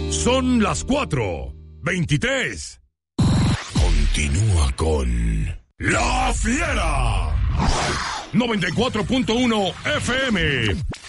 Son las 4:23. Continúa con La Fiera. 94.1 FM.